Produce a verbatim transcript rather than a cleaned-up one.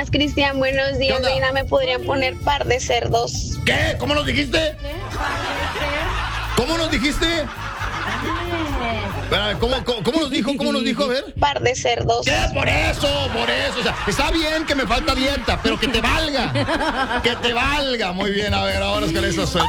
días, Cristian. Buenos días, Reina. ¿Me podrían poner par de cerdos? ¿Qué? ¿Cómo nos dijiste? ¿Cómo nos dijiste? Espérame, ¿cómo, cómo, ¿cómo nos dijo? ¿Cómo nos dijo? A ver. Par de cerdos. ¿Qué? Por eso, por eso. O sea, está bien que me falta dieta, pero que te valga. Que te valga. Muy bien, a ver, ahora es con eso suelta.